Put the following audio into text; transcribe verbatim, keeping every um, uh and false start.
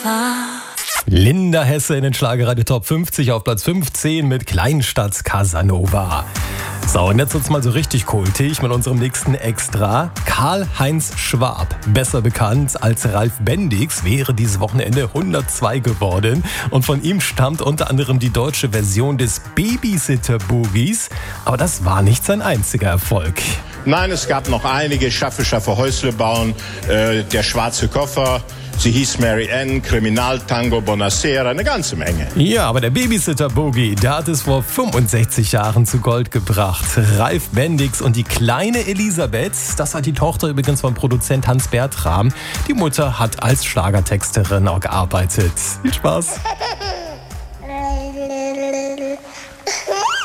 Linda Hesse in den Schlagerradio Top fünfzig auf Platz fünfzehn mit Kleinstadt Casanova. So, und jetzt wird's mal so richtig kultig mit unserem nächsten Extra. Karl-Heinz Schwab, besser bekannt als Ralf Bendix, wäre dieses Wochenende hundertzwei geworden. Und von ihm stammt unter anderem die deutsche Version des Babysitter-Boogies. Aber das war nicht sein einziger Erfolg. Nein, es gab noch einige. Schaffe, Schaffe, Häusle bauen, äh, Der schwarze Koffer. Sie hieß Mary Ann, Kriminaltango, Bonacera, eine ganze Menge. Ja, aber der Babysitter-Boogie, der hat es vor fünfundsechzig Jahren zu Gold gebracht. Ralf Bendix und die kleine Elisabeth, das hat die Tochter übrigens vom Produzent Hans Bertram. Die Mutter hat als Schlagertexterin auch gearbeitet. Viel Spaß.